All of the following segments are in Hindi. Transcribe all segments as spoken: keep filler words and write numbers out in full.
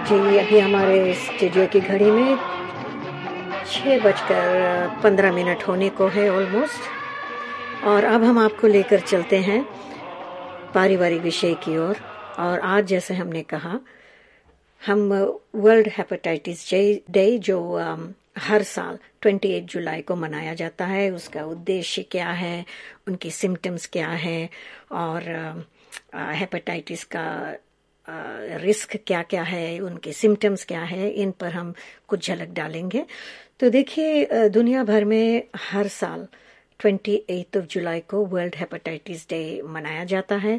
जी, अभी हमारे स्टूडियो की घड़ी में छः बजकर पंद्रह मिनट होने को है ऑलमोस्ट। और अब हम आपको लेकर चलते हैं पारिवारिक विषय की ओर। और, और आज जैसे हमने कहा, हम वर्ल्ड हेपेटाइटिस डे जो um, हर साल अट्ठाईस जुलाई को मनाया जाता है, उसका उद्देश्य क्या है, उनकी सिम्टम्स क्या है और हेपेटाइटिस uh, का रिस्क क्या क्या है, उनके सिम्टम्स क्या है, इन पर हम कुछ झलक डालेंगे। तो देखिए, दुनिया भर में हर साल अट्ठाईस जुलाई को वर्ल्ड हेपेटाइटिस डे मनाया जाता है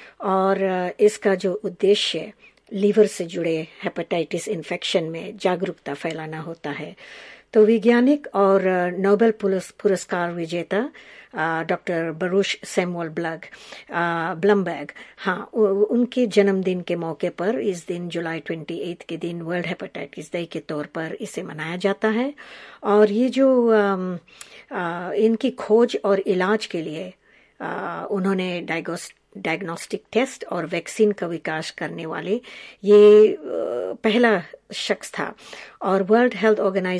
और इसका जो उद्देश्य लीवर से जुड़े हेपेटाइटिस इन्फेक्शन में जागरूकता फैलाना होता है। तो वैज्ञानिक और नोबेल पुरस्कार विजेता डॉक्टर बरूश सैमुअल ब्लग ब्लमबर्ग, हाँ, उनके जन्मदिन के मौके पर इस दिन जुलाई अट्ठाईस के दिन वर्ल्ड हेपेटाइटिस डे के तौर पर इसे मनाया जाता है। और ये जो आ, आ, इनकी खोज और इलाज के लिए आ, उन्होंने डायग्नोस्ट डायग्नोस्टिक टेस्ट और वैक्सीन का विकास करने वाले ये पहला शख्स था। और वर्ल्ड हेल्थ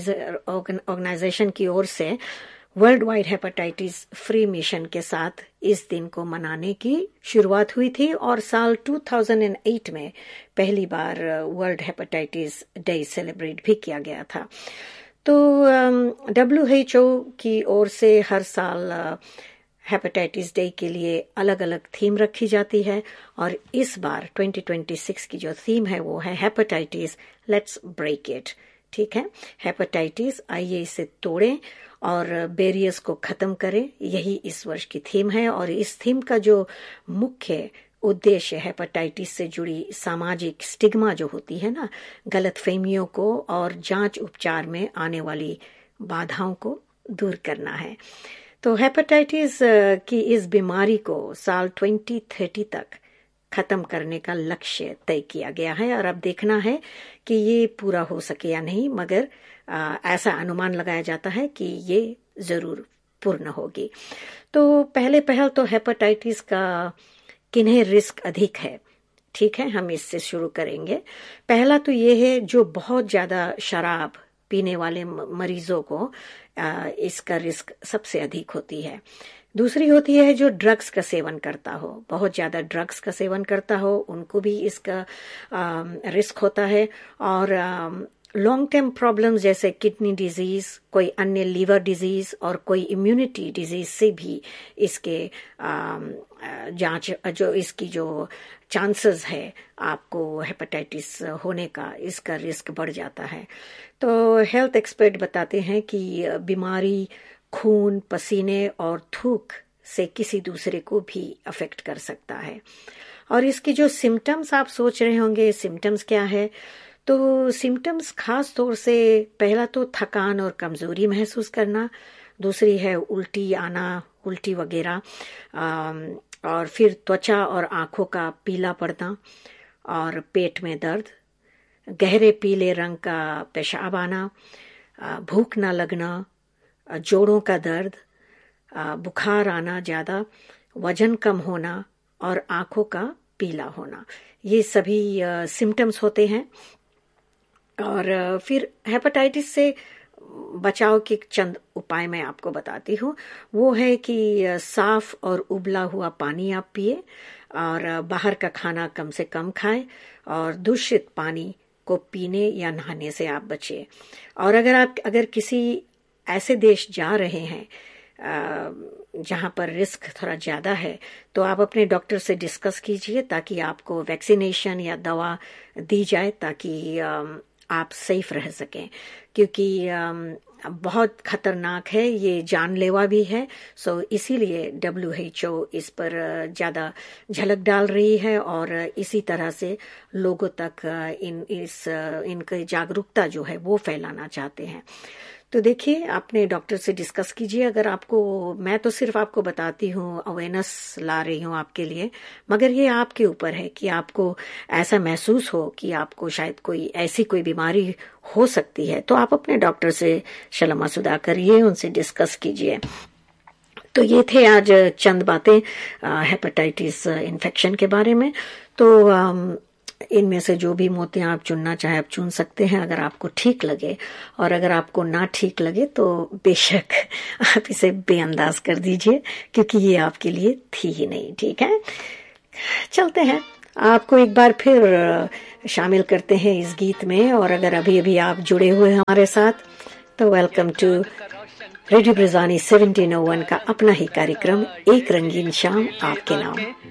ऑर्गेनाइजेशन की ओर से world wide hepatitis free mission के साथ इस दिन को मनाने की शुरुआत हुई थी और साल दो हज़ार आठ में पहली बार वर्ल्ड हेपेटाइटिस डे सेलिब्रेट भी किया गया था। तो डब्ल्यू एच ओ की ओर से हर साल हेपेटाइटिस डे के लिए अलग अलग थीम रखी जाती है और इस बार दो हज़ार छब्बीस की जो थीम है वो है हेपेटाइटिस लेट्स ब्रेक इट। ठीक है, हेपेटाइटिस आइए इसे तोड़ें और बैरियर्स को खत्म करें, यही इस वर्ष की थीम है। और इस थीम का जो मुख्य उद्देश्य हेपेटाइटिस से जुड़ी सामाजिक स्टिग्मा जो होती है ना, गलतफहमियों को और जांच उपचार में आने वाली बाधाओं को दूर करना है। तो हेपेटाइटिस की इस बीमारी को साल दो हज़ार तीस तक खत्म करने का लक्ष्य तय किया गया है और अब देखना है कि ये पूरा हो सके या नहीं, मगर आ, ऐसा अनुमान लगाया जाता है कि ये जरूर पूर्ण होगी। तो पहले पहल तो हेपेटाइटिस का किन्हें रिस्क अधिक है, ठीक है, हम इससे शुरू करेंगे। पहला तो ये है जो बहुत ज्यादा शराब पीने वाले मरीजों को आ, इसका रिस्क सबसे अधिक होती है। दूसरी होती है जो ड्रग्स का सेवन करता हो, बहुत ज्यादा ड्रग्स का सेवन करता हो, उनको भी इसका आ, रिस्क होता है। और लॉन्ग टर्म प्रॉब्लम्स जैसे किडनी डिजीज, कोई अन्य लीवर डिजीज और कोई इम्यूनिटी डिजीज से भी इसके जांच जो इसकी जो चांसेस है आपको हेपेटाइटिस होने का, इसका रिस्क बढ़ जाता है। तो हेल्थ एक्सपर्ट बताते हैं कि बीमारी खून, पसीने और थूक से किसी दूसरे को भी अफेक्ट कर सकता है। और इसकी जो सिम्टम्स आप सोच रहे होंगे, सिम्टम्स क्या है, तो सिम्टम्स खास तौर से पहला तो थकान और कमजोरी महसूस करना, दूसरी है उल्टी आना, उल्टी वगैरह, और फिर त्वचा और आंखों का पीला पड़ना और पेट में दर्द, गहरे पीले रंग का पेशाब आना, भूख ना लगना, जोड़ों का दर्द, बुखार आना ज़्यादा, वजन कम होना और आंखों का पीला होना, ये सभी सिम्टम्स होते हैं। और फिर हेपेटाइटिस से बचाव के चंद उपाय मैं आपको बताती हूँ। वो है कि साफ और उबला हुआ पानी आप पिए और बाहर का खाना कम से कम खाएं और दूषित पानी को पीने या नहाने से आप बचें। और अगर आप अगर किसी ऐसे देश जा रहे हैं जहां पर रिस्क थोड़ा ज़्यादा है, तो आप अपने डॉक्टर से डिस्कस कीजिए ताकि आपको वैक्सीनेशन या दवा दी जाए ताकि आप सेफ रह सकें, क्योंकि बहुत खतरनाक है, ये जानलेवा भी है। सो इसीलिए डब्ल्यू एच ओ इस पर ज़्यादा झलक डाल रही है और इसी तरह से लोगों तक इन इस इनकी जागरूकता जो है वो फैलाना चाहते हैं। तो देखिए, आपने डॉक्टर से डिस्कस कीजिए। अगर आपको, मैं तो सिर्फ आपको बताती हूँ, अवेयरनेस ला रही हूँ आपके लिए, मगर ये आपके ऊपर है कि आपको ऐसा महसूस हो कि आपको शायद कोई ऐसी कोई बीमारी हो सकती है, तो आप अपने डॉक्टर से सलाह मशवरा करिए, उनसे डिस्कस कीजिए। तो ये थे आज चंद बातें हेपेटाइटिस इन्फेक्शन के बारे में। तो इनमें से जो भी मोतियां आप चुनना चाहे आप चुन सकते हैं, अगर आपको ठीक लगे। और अगर आपको ना ठीक लगे तो बेशक आप इसे बेअंदाज कर दीजिए, क्योंकि ये आपके लिए थी ही नहीं। ठीक है, चलते हैं, आपको एक बार फिर शामिल करते हैं इस गीत में। और अगर अभी अभी आप जुड़े हुए हैं हमारे साथ तो welcome to radio ब्रिज़ानी seventeen O one का अपना ही कार्यक्रम एक रंगीन शाम आपके नाम।